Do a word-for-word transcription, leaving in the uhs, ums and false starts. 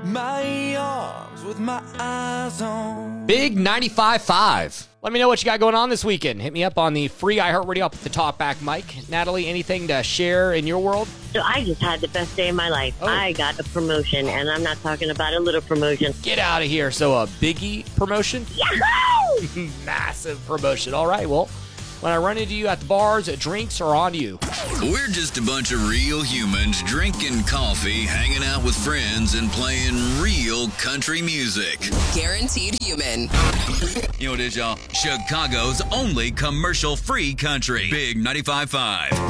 my arms with my eyes on. Big ninety-five point five. Let me know what you got going on this weekend. Hit me up on the free iHeartRadio up at the talkback mic. Natalie, anything to share in your world? So I just had the best day of my life. Oh. I got a promotion, and I'm not talking about a little promotion. Get out of here. So a biggie promotion? Yahoo! Massive promotion. All right, well, when I run into you at the bars, drinks are on you. We're just a bunch of real humans drinking coffee, hanging out with friends, and playing real country music. Guaranteed human. You know what it is, y'all? Chicago's only commercial-free country. Big ninety-five point five.